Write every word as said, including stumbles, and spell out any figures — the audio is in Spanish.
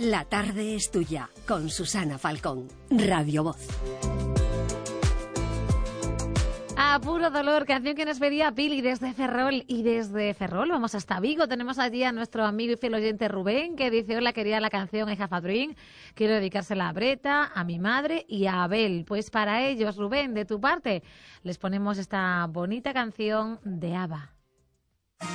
La tarde es tuya, con Susana Falcón, Radio Voz. A puro dolor, canción que nos pedía Pili desde Ferrol. Y desde Ferrol vamos hasta Vigo. Tenemos allí a nuestro amigo y fiel oyente Rubén, que dice: hola, quería la canción I Have a Dream. Quiero dedicársela a Breta, a mi madre y a Abel. Pues para ellos, Rubén, de tu parte, les ponemos esta bonita canción de ABBA.